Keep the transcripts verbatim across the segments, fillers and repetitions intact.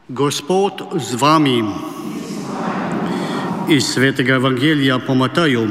Gospod z vami. Iz svetega evangelija po Mateju.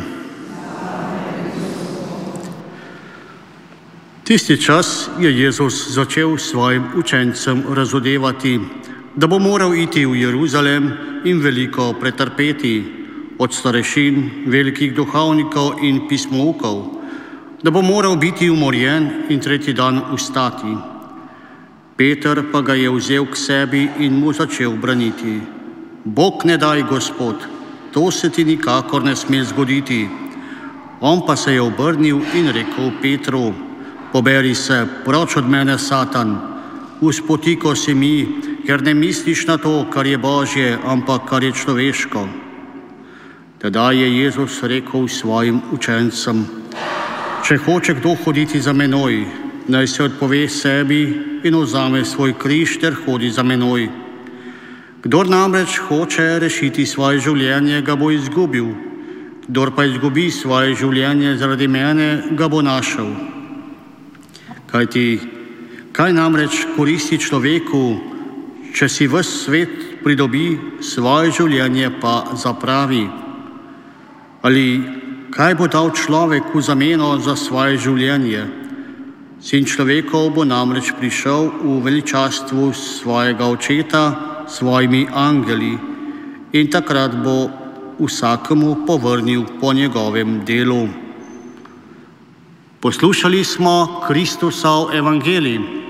Tisti čas je Jezus začel svojim učencem razodevati, da bo moral iti v Jeruzalem in veliko pretrpeti od starešin, velikih duhovnikov in pismoukov, da bo moral biti umorjen in tretji dan vstati. Peter pa ga je vzel k sebi in mu začel braniti. Bog ne daj, Gospod, to se ti nikakor ne sme zgoditi. On pa se je obrnil in rekel Petru: Poberi se proč od mene, Satan, uspotiko si mi, ker ne misliš na to, kar je Božje, ampak kar je človeško. Tedaj je Jezus rekel svojim učencem: Če hoče kdo hoditi za menoj, naj se odpove sebi in vzame svoj križ ter hodi za menoj. Kdor namreč hoče rešiti svoje življenje, ga bo izgubil. Kdor pa izgubi svoje življenje zaradi mene, ga bo našel. Kajti, kaj namreč koristi človeku, če si ves svet pridobi, svoje življenje pa zapravi? Ali kaj bo dal človek v zameno za svoje življenje? Sin človekov bo namreč prišel v veličastvu svojega očeta s svojimi angeli in takrat bo vsakemu povrnil po njegovem delu. Poslušali smo Kristusov evangelij.